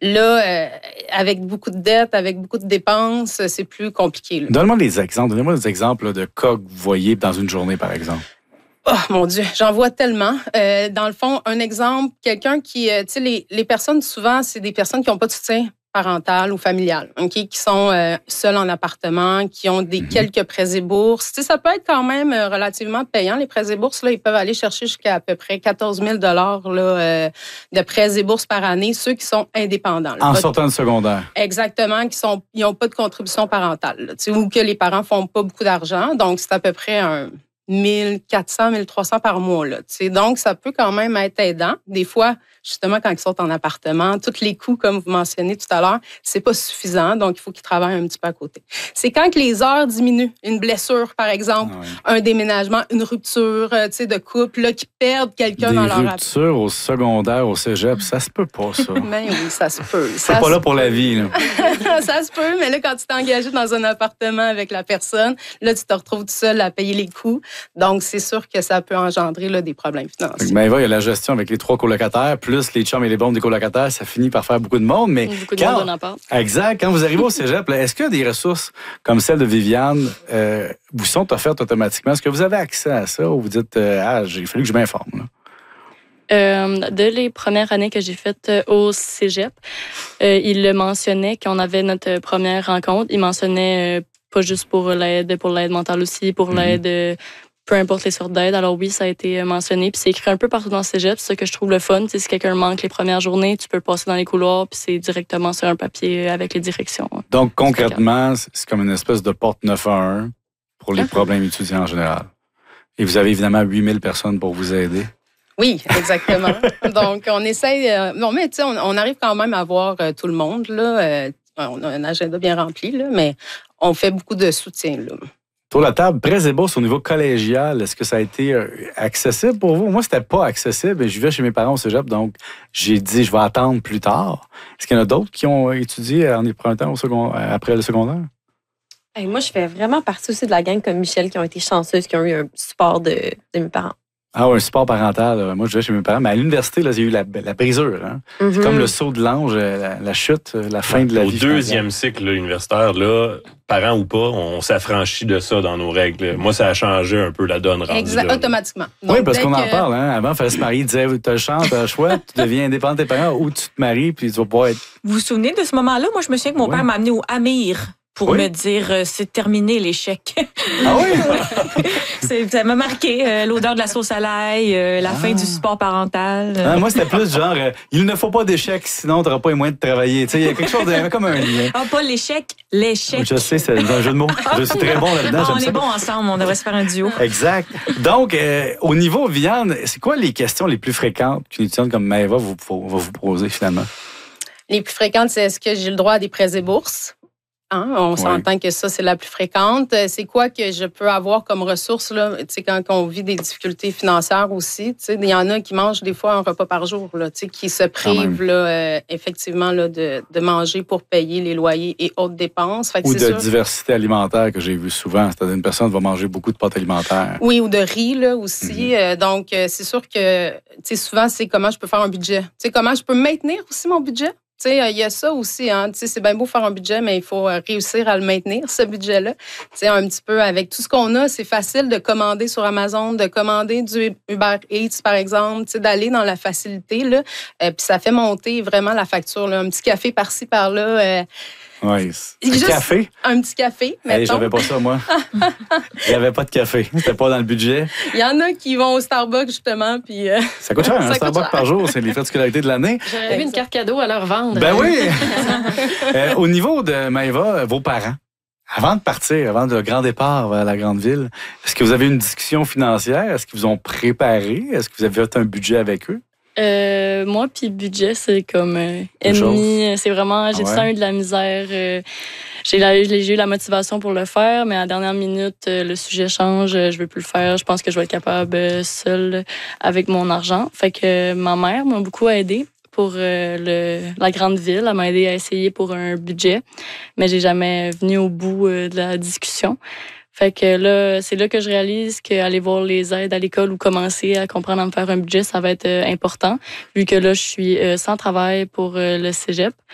Là, avec beaucoup de dettes, avec beaucoup de dépenses, c'est plus compliqué. Là. Donnez-moi des exemples de cas que vous voyez dans une journée, par exemple. Oh mon Dieu, j'en vois tellement. Dans le fond, un exemple, quelqu'un qui, tu sais, les personnes, souvent, c'est des personnes qui n'ont pas de soutien parental ou familial, qui sont seuls en appartement, qui ont quelques prêts et bourses. Tu sais, ça peut être quand même relativement payant. Les prêts et bourses, là, ils peuvent aller chercher jusqu'à à peu près 14 000 là, de prêts et bourses par année, ceux qui sont indépendants. Là, en sortant de secondaire. Exactement, ils n'ont pas de contribution parentale, là, tu sais, ou que les parents font pas beaucoup d'argent. Donc, c'est à peu près 1400, 1300 par mois. Là, tu sais. Donc, ça peut quand même être aidant. Des fois, justement, quand ils sont en appartement, tous les coûts, comme vous mentionnez tout à l'heure, c'est pas suffisant. Donc, il faut qu'ils travaillent un petit peu à côté. C'est quand que les heures diminuent. Une blessure, par exemple, un déménagement, une rupture tu sais, de couple, là, qui perdent quelqu'un dans leur appart. Des ruptures au secondaire, au cégep, ça se peut pas, ça. Ben oui, ça se peut. C'est pas là pour la vie, là. Ça se peut, mais là, quand tu t'es engagé dans un appartement avec la personne, là, tu te retrouves tout seul à payer les coûts. Donc, c'est sûr que ça peut engendrer là, des problèmes financiers. Mais il y a la gestion avec les 3 colocataires, plus les chums et les bombes des colocataires, ça finit par faire beaucoup de monde. Mais beaucoup de monde en appart. Exact. Quand vous arrivez au cégep, est-ce qu'il y a des ressources comme celle de Viviane vous sont offertes automatiquement? Est-ce que vous avez accès à ça ou vous dites il fallu que je m'informe? Là? De les premières années que j'ai faites au cégep, il le mentionnait quand on avait notre première rencontre. Il mentionnait pas juste pour l'aide mentale aussi, pour l'aide... peu importe les sortes d'aide. Alors oui, ça a été mentionné. Puis c'est écrit un peu partout dans le cégep. C'est ça que je trouve le fun. Si quelqu'un manque les premières journées, tu peux passer dans les couloirs, puis c'est directement sur un papier avec les directions. Donc concrètement, c'est comme une espèce de porte 911 pour les problèmes étudiants en général. Et vous avez évidemment 8000 personnes pour vous aider. Oui, exactement. Donc, on essaye... non, mais tu sais, on arrive quand même à voir tout le monde. Là. On a un agenda bien rempli, là, mais on fait beaucoup de soutien, là. Sur la table, prêts et bourses au niveau collégial, est-ce que ça a été accessible pour vous? Moi, c'était pas accessible. Je vivais chez mes parents au cégep, donc j'ai dit, je vais attendre plus tard. Est-ce qu'il y en a d'autres qui ont étudié en empruntant après le secondaire? Hey, moi, je fais vraiment partie aussi de la gang comme Michel qui ont été chanceuses, qui ont eu un support de mes parents. Ah oui, un support parental. Moi, je vais chez mes parents. Mais à l'université, là, il y a eu la brisure. Hein? C'est comme le saut de l'ange, la chute, la fin de la vie. Au deuxième cycle là, universitaire, là, parents ou pas, on s'affranchit de ça dans nos règles. Moi, ça a changé un peu la donne rendue. Automatiquement. Donc, oui, parce qu'on en parle. Hein? Avant, il fallait se marier. Il disait, tu as le champ, tu as le choix, tu deviens indépendant de tes parents ou tu te maries puis tu vas pouvoir être... Vous vous souvenez de ce moment-là? Moi, je me souviens que mon père m'a amené au Amir pour me dire c'est terminé l'échec. Ah oui? Ça m'a marqué l'odeur de la sauce à l'ail, la fin du support parental. Moi, c'était plus genre il ne faut pas d'échec, sinon tu n'auras pas les moyens de travailler. Il y a quelque chose comme un lien. Ah, pas l'échec, l'échec. Je sais, c'est un jeu de mots. Je suis très bon là-dedans. On est bons ensemble, on devrait se faire un duo. Exact. Donc, au niveau Viviane, c'est quoi les questions les plus fréquentes qu'une étudiante comme Maëva va vous poser finalement? Les plus fréquentes, c'est est-ce que j'ai le droit à des prêts et bourses? Hein? On s'entend que ça, c'est la plus fréquente. C'est quoi que je peux avoir comme ressources là, quand on vit des difficultés financières aussi? Il y en a qui mangent des fois un repas par jour, là, qui se privent là, effectivement là, de manger pour payer les loyers et autres dépenses. Fait que ou de diversité alimentaire que j'ai vu souvent. C'est-à-dire une personne va manger beaucoup de pâtes alimentaires. Oui, ou de riz là, aussi. Donc, c'est sûr que souvent, c'est comment je peux faire un budget. Comment je peux maintenir aussi mon budget. Il y a ça aussi. Hein, c'est bien beau faire un budget, mais il faut réussir à le maintenir, ce budget-là. Un petit peu avec tout ce qu'on a, c'est facile de commander sur Amazon, de commander du Uber Eats, par exemple, d'aller dans la facilité. Puis ça fait monter vraiment la facture. Là, un petit café par-ci, par-là. Oui. Café? Un petit café, mettons. J'avais pas ça, moi. J'avais pas de café. C'était pas dans le budget. Il y en a qui vont au Starbucks, justement. Puis, ça coûte cher, un Starbucks par jour. C'est les frais de scolarité de l'année. J'aurais eu une carte cadeau à leur vendre. Ben oui! Au niveau de Maëva, vos parents, avant de partir, avant le grand départ vers la grande ville, est-ce que vous avez une discussion financière? Est-ce qu'ils vous ont préparé? Est-ce que vous avez fait un budget avec eux? Moi, puis budget, c'est comme ennemi. C'est vraiment, j'ai tout le temps eu de la misère. J'ai eu la motivation pour le faire, mais à la dernière minute, le sujet change. Je veux plus le faire. Je pense que je vais être capable seule avec mon argent. Fait que ma mère m'a beaucoup aidée pour la grande ville. Elle m'a aidée à essayer pour un budget, mais j'ai jamais venu au bout de la discussion. Fait que là, c'est là que je réalise qu'aller voir les aides à l'école ou commencer à comprendre à me faire un budget, ça va être important, vu que là, je suis sans travail pour le cégep.